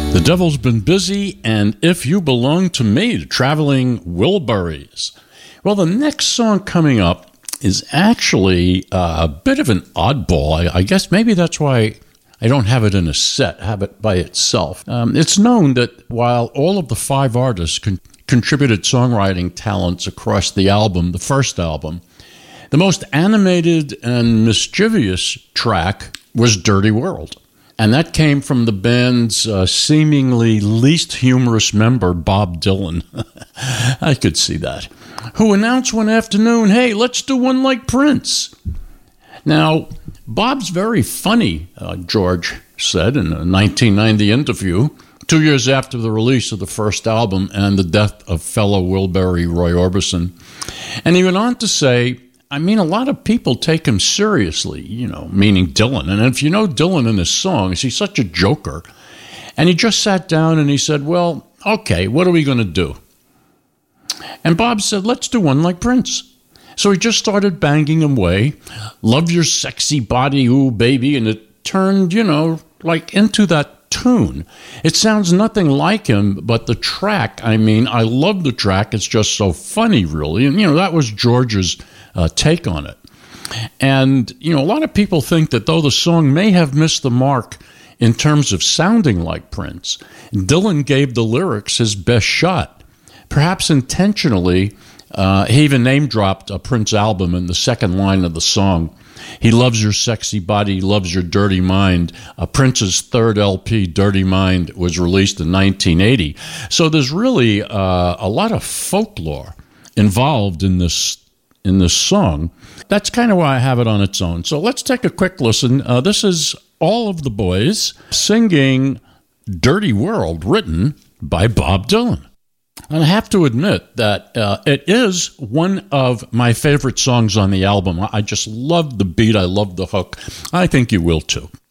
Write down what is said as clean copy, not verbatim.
The Devil's Been Busy, and If You Belong to Me, the Traveling Wilburys. Well, the next song coming up is actually a bit of an oddball. I guess maybe that's why I don't have it in a set, have it by itself. It's known that while all of the five artists contributed songwriting talents across the album, the first album, the most animated and mischievous track was Dirty World. And that came from the band's seemingly least humorous member, Bob Dylan. I could see that. Who announced one afternoon, hey, let's do one like Prince. Now, Bob's very funny, George said in a 1990 interview, 2 years after the release of the first album and the death of fellow Wilbury Roy Orbison. And he went on to say, I mean, a lot of people take him seriously, meaning Dylan. And if you know Dylan and his songs, he's such a joker. And he just sat down and he said, well, okay, what are we going to do? And Bob said, let's do one like Prince. So he just started banging away, love your sexy body, ooh, baby. And it turned, like into that tune. It sounds nothing like him, but the track, I love the track. It's just so funny, really. And, that was George's take on it. And, a lot of people think that though the song may have missed the mark in terms of sounding like Prince, Dylan gave the lyrics his best shot. Perhaps intentionally, he even name-dropped a Prince album in the second line of the song. He loves your sexy body, he loves your dirty mind. Prince's third LP, Dirty Mind, was released in 1980. So there's really a lot of folklore involved in this song. That's kind of why I have it on its own. So let's take a quick listen. This is All of the Boys singing Dirty World, written by Bob Dylan. And I have to admit that it is one of my favorite songs on the album. I just love the beat. I love the hook. I think you will too.